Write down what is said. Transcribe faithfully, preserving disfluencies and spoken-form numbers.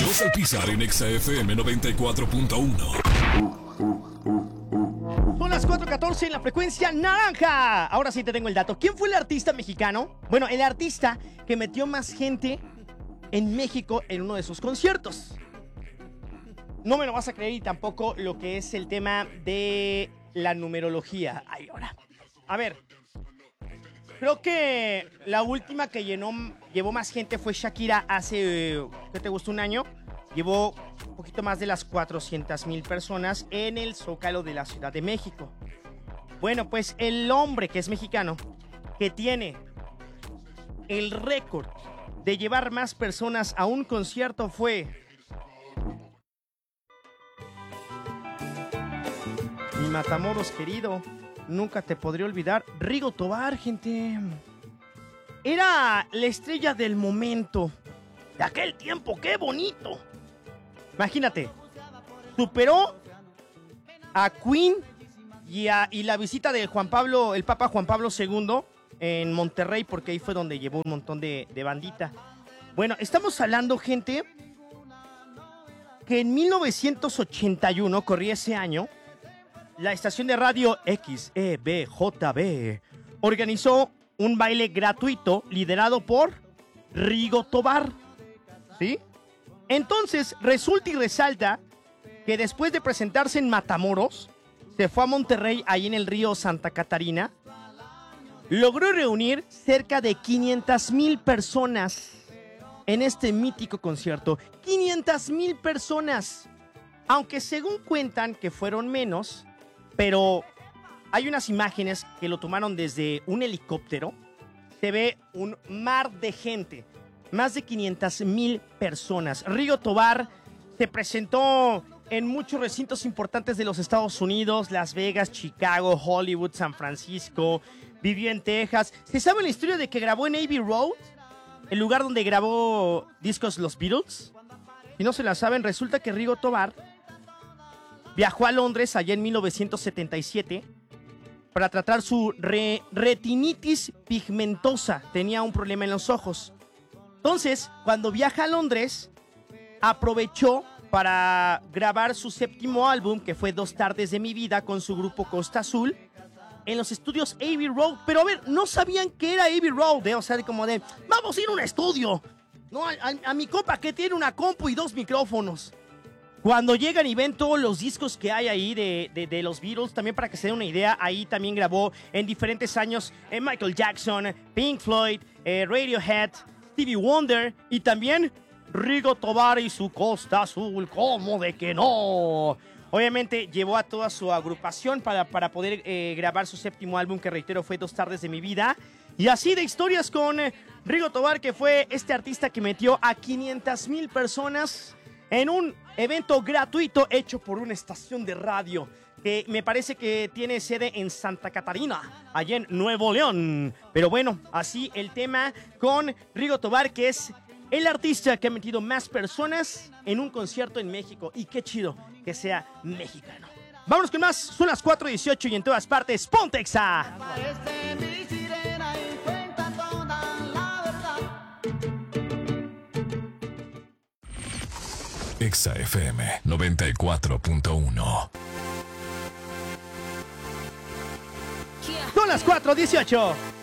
José Pizar en Exa F M noventa y cuatro punto uno. Son las cuatro catorce en la frecuencia naranja. Ahora sí te tengo el dato. ¿Quién fue el artista mexicano? Bueno, el artista que metió más gente en México en uno de sus conciertos. No me lo vas a creer y tampoco lo que es el tema de la numerología. Ay, ahora. A ver. Creo que la última que llenó, llevó más gente fue Shakira hace, ¿qué te gustó? Un año. Llevó un poquito más de las cuatrocientas mil personas en el Zócalo de la Ciudad de México. Bueno, pues el hombre que es mexicano, que tiene el récord de llevar más personas a un concierto fue... Mi Matamoros querido, nunca te podré olvidar, Rigo Tobar, gente. Era la estrella del momento, de aquel tiempo, qué bonito. Imagínate, superó a Queen y, a, y la visita de Juan Pablo, el Papa Juan Pablo segundo en Monterrey, porque ahí fue donde llevó un montón de, de bandita. Bueno, estamos hablando, gente, que en mil novecientos ochenta y uno, corría ese año, la estación de radio X E B J B organizó un baile gratuito liderado por Rigo Tobar, ¿sí? Entonces, resulta y resalta que después de presentarse en Matamoros, se fue a Monterrey, ahí en el río Santa Catarina, logró reunir cerca de quinientas mil personas en este mítico concierto. quinientas mil personas, aunque según cuentan que fueron menos, pero hay unas imágenes que lo tomaron desde un helicóptero. Se ve un mar de gente, más de quinientas mil personas. Rigo Tobar se presentó en muchos recintos importantes de los Estados Unidos, Las Vegas, Chicago, Hollywood, San Francisco, vivió en Texas. ¿Se sabe la historia de que grabó en Abbey Road, el lugar donde grabó discos los Beatles? Si no se la saben, resulta que Rigo Tobar viajó a Londres allá en mil novecientos setenta y siete para tratar su re- retinitis pigmentosa. Tenía un problema en los ojos. Entonces, cuando viaja a Londres, aprovechó para grabar su séptimo álbum, que fue Dos Tardes de mi Vida, con su grupo Costa Azul, en los estudios Abbey Road. Pero a ver, no sabían que era Abbey Road, ¿eh? O sea, como de, vamos a ir a un estudio. No, a, a, a mi compa que tiene una compu y dos micrófonos. Cuando llegan y ven todos los discos que hay ahí de, de, de los Beatles, también para que se den una idea, ahí también grabó en diferentes años eh, Michael Jackson, Pink Floyd, eh, Radiohead, Stevie Wonder y también Rigo Tobar y su Costa Azul. ¿Cómo de que no? Obviamente llevó a toda su agrupación para, para poder eh, grabar su séptimo álbum, que reitero fue Dos Tardes de mi Vida. Y así de historias con eh, Rigo Tobar, que fue este artista que metió a quinientas mil personas en un evento gratuito hecho por una estación de radio que me parece que tiene sede en Santa Catarina, allá en Nuevo León. Pero bueno, así el tema con Rigo Tobar, que es el artista que ha metido más personas en un concierto en México. Y qué chido que sea mexicano. Vámonos con más, son las cuatro dieciocho y en todas partes, ¡ponte Exa! Exa F M noventa y cuatro punto uno. Son las cuatro dieciocho.